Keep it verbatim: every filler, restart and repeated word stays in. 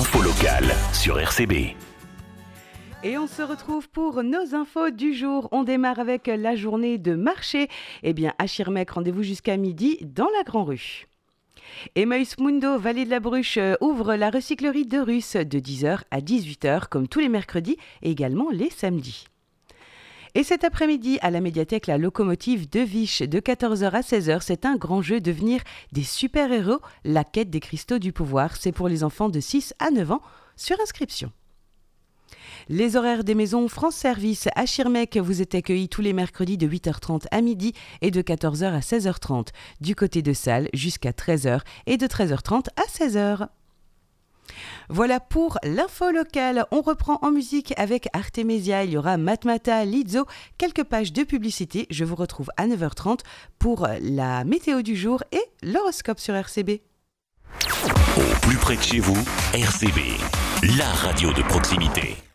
Info locale sur R C B. Et on se retrouve pour nos infos du jour. On démarre avec la journée de marché. Eh bien, à Schirmeck, rendez-vous jusqu'à midi dans la Grand-Rue. Emmaüs Mundo, Vallée de la Bruche, ouvre la recyclerie de Russe de dix heures à dix-huit heures, comme tous les mercredis et également les samedis. Et cet après-midi, à la médiathèque La Locomotive de Viche, de quatorze heures à seize heures, c'est un grand jeu devenir des super-héros. La quête des cristaux du pouvoir, c'est pour les enfants de six à neuf ans, sur inscription. Les horaires des maisons France Service à Schirmeck, vous êtes accueillis tous les mercredis de huit heures trente à midi et de quatorze heures à seize heures trente. Du côté de Salles jusqu'à treize heures et de treize heures trente à seize heures. Voilà pour l'info locale. On reprend en musique avec Artemisia. Il y aura Matmata, Lizzo, quelques pages de publicité. Je vous retrouve à neuf heures trente pour la météo du jour et l'horoscope sur R C B. Au plus près de chez vous, R C B, la radio de proximité.